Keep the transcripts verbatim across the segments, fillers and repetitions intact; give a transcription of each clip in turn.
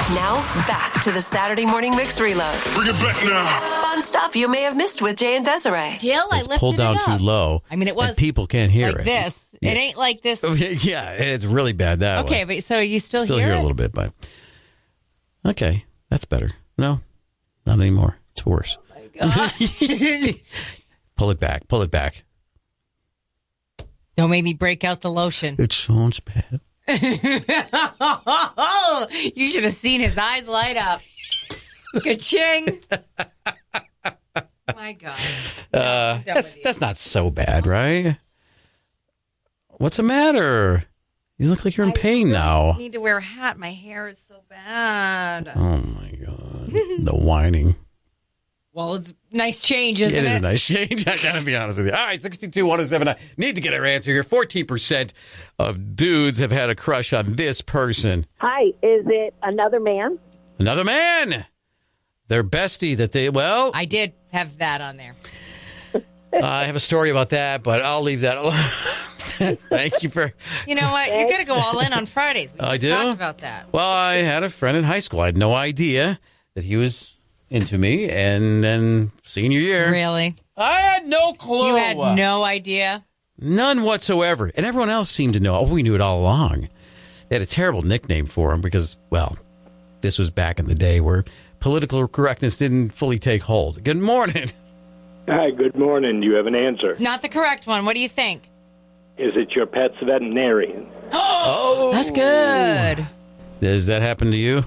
Now, back to the Saturday Morning Mix Reload. Bring it back now. Fun stuff you may have missed with Jay and Desiree. Jill, I It's lifted pulled down it too up. low. I mean, it was and people can't hear like it. this. Yeah. It ain't like this. Yeah, it's really bad that Okay, way. but so you still, Still hear hear it? a little bit, but okay, that's better. No, not anymore. It's worse. Pull it back. Pull it back. Don't make me break out the lotion. It sounds bad. Oh, you should have seen his eyes light up. Ka-ching. My God. Uh, done that's with you. that's not so bad, right? What's the matter? You look like you're in pain now. I need to wear a hat. My hair is so bad. Oh my God, the whining. Well, it's nice change, isn't It it? is a nice change. I gotta be honest with you. All right, sixty-two, one oh seven nine. Need to get our answer here. fourteen percent of dudes have had a crush on this person. Hi, is it another man? Another man. Their bestie that they, well, I did have that on there. I have a story about that, but I'll leave that alone. Thank you for. You know what? You're going to go all in on Fridays. We I just do? talked about that. Well, I had a friend in high school. I had no idea that he was into me, and then senior year, Really? I had no clue. You had no idea? None whatsoever. And everyone else seemed to know. Oh, we knew it all along. They had a terrible nickname for him because, well, this was back in the day where political correctness didn't fully take hold. Good morning. Hi, good morning. Do you have an answer? Not the correct one. What do you think? Is it your pet's veterinarian? Oh, That's good. Does that happen to you?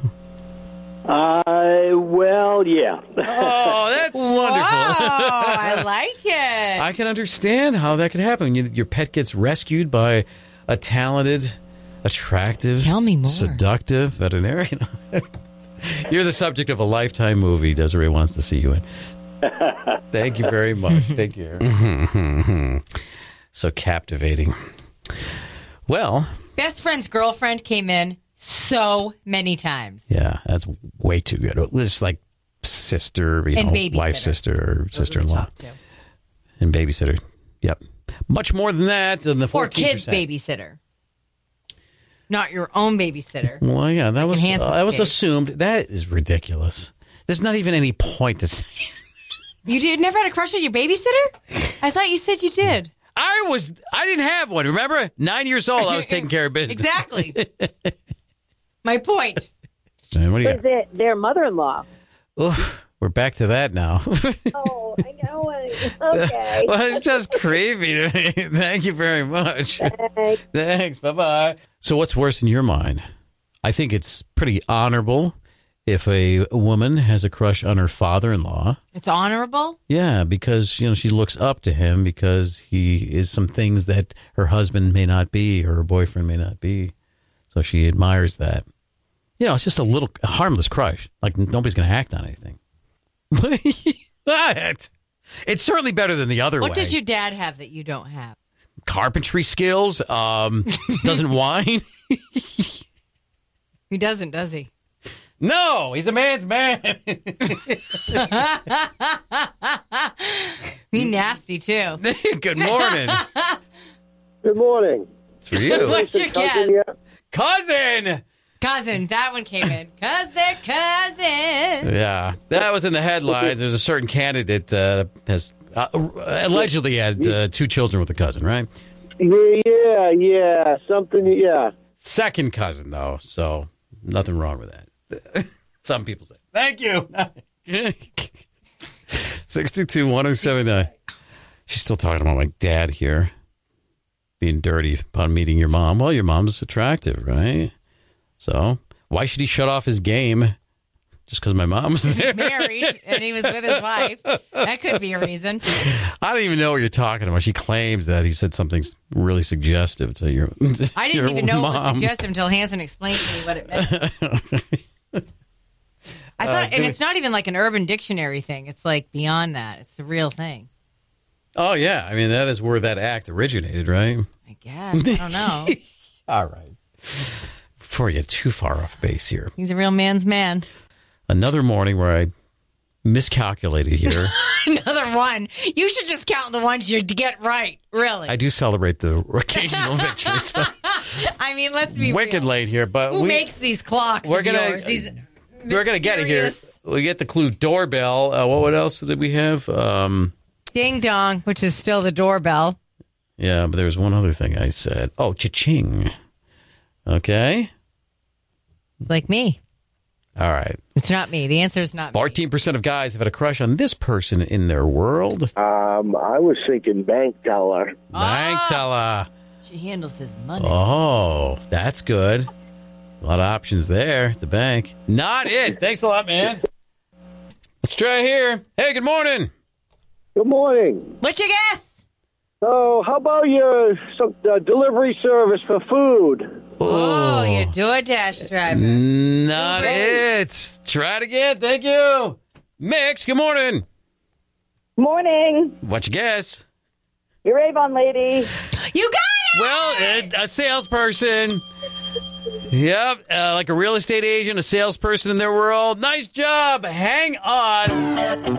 Uh, well, yeah. Oh, that's Wow, wonderful. I like it. I can understand how that could happen. You, your pet gets rescued by a talented, attractive, Tell me more. seductive veterinarian. You're the subject of a Lifetime movie Desiree wants to see you in. Thank you very much. Thank you. So captivating. Well, Best friend's girlfriend came in so many times. yeah, that's way too good. It's like sister, you And know, babysitter. wife, sister, or Those are the sister-in-law. top two. And babysitter. Yep. Much more than that than the Or fourteen kid's percent. babysitter. Not your own babysitter. Well, yeah, that Like was in Hansen's uh, that was case. assumed. That is ridiculous. There's not even any point to say. You did never had a crush on your babysitter? I thought you said you did. I was I didn't have one. Remember, nine years old, I was taking care of business. Exactly. My point. Man, what do you Is it their mother-in-law? got? Oof, we're back to that now. Oh, I know. Okay. Well, it's just creepy to me. Thank you very much. Thanks. Thanks. Bye bye. So, what's worse in your mind? I think it's pretty honorable if a woman has a crush on her father-in-law. It's honorable? Yeah, because you know she looks up to him because he is some things that her husband may not be or her boyfriend may not be. So she admires that. You know, it's just a little a harmless crush. Like nobody's going to act on anything. What? It's certainly better than the other What way. does your dad have that you don't have? Carpentry skills? Um, doesn't whine? He doesn't, does he? No, he's a man's man. He nasty, too. Good morning. Good morning. It's for you. What's your guess? Yeah. Cousin. Cousin. That one came in. Because they're cousins. Yeah, that was in the headlines. There's a certain candidate uh, has uh, allegedly had uh, two children with a cousin, right? Yeah, yeah, something, yeah. Second cousin, though, so nothing wrong with that. Some people say. Thank you. sixty-two, one oh seven nine. She's still talking about my dad here being dirty upon meeting your mom. Well, your mom's attractive, right? So why should he shut off his game just because my mom was there? Married, and he was with his wife. That could be a reason. I don't even know what you're talking about. She claims that he said something really suggestive to your I didn't your even know mom. it was suggestive until Hanson explained to me what it meant. I thought, Uh, and give me- it's not even like an Urban Dictionary thing. It's like beyond that. It's the real thing. Oh, yeah. I mean, that is where that act originated, right? I guess. I don't know. All right. Before you get too far off base here. He's a real man's man. Another morning where I miscalculated here. Another one. You should just count the ones you get right. Really. I do celebrate the occasional victories. But I mean, let's be wicked real. late here, but Who we, makes these clocks? we're of gonna yours? These we're going to get it here. Mysterious. We get the clue doorbell. Uh, what, what else did we have? Um, Ding dong, which is still the doorbell. yeah, but there was one other thing I said. Oh, cha-ching. Okay. Like me. All right. It's not me. The answer is not me. fourteen percent of guys have had a crush on this person in their world. Um, I was thinking bank teller. Bank Ah! teller. She handles his money. Oh, that's good. A lot of options there at the bank. Not it. Thanks a lot, man. Let's try here. Hey, good morning. Good morning. What's your guess? So, how about your some, uh, delivery service for food? Oh, your DoorDash driver. Not it. Try it again. Thank you. Mix, good morning. Morning. What's your guess? Your Avon lady. You got it! Well, a, a salesperson. Yep, uh, like a real estate agent, a salesperson in their world. Nice job. Hang on.